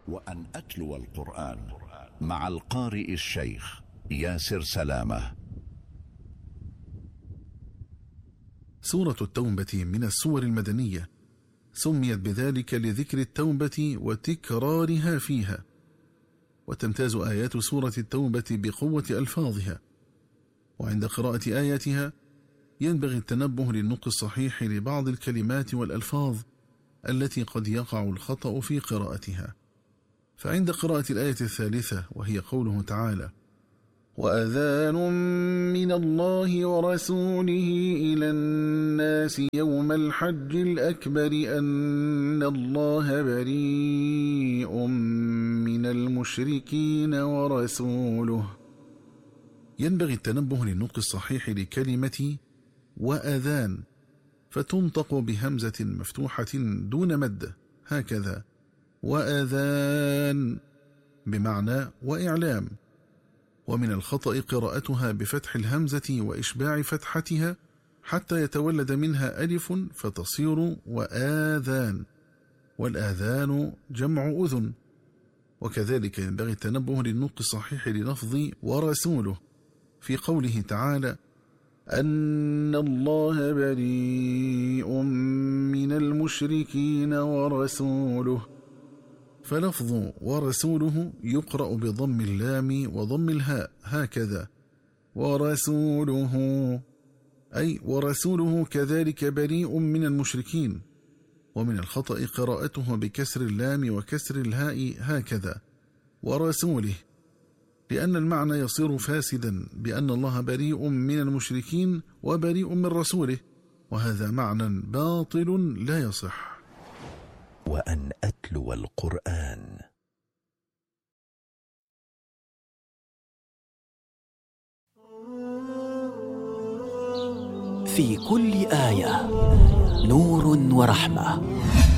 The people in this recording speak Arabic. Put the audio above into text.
وأن أتلو القرآن مع القارئ الشيخ ياسر سلامة. سورة التوبة من السور المدنية، سميت بذلك لذكر التوبة وتكرارها فيها، وتمتاز آيات سورة التوبة بقوة ألفاظها، وعند قراءة آياتها ينبغي التنبه للنطق الصحيح لبعض الكلمات والألفاظ التي قد يقع الخطأ في قراءتها. فعند قراءة الآية الثالثة وهي قوله تعالى: وأذان من الله ورسوله إلى الناس يوم الحج الأكبر أن الله بريء من المشركين ورسوله، ينبغي التنبه للنطق الصحيح لكلمة وأذان، فتنطق بهمزة مفتوحة دون مد، هكذا وأذان بمعنى وإعلام. ومن الخطأ قراءتها بفتح الهمزة وإشباع فتحتها حتى يتولد منها ألف فتصير وآذان، والآذان جمع أذن. وكذلك ينبغي التنبه للنطق الصحيح للفظ ورسوله في قوله تعالى: أن الله بريء من المشركين ورسوله، فلفظ ورسوله يقرأ بضم اللام وضم الهاء، هكذا ورسوله، أي ورسوله كذلك بريء من المشركين. ومن الخطأ قراءته بكسر اللام وكسر الهاء، هكذا ورسوله، لأن المعنى يصير فاسدا بأن الله بريء من المشركين وبريء من رسوله، وهذا معنى باطل لا يصح. وأن أتلو القرآن. في كل آية نور ورحمة.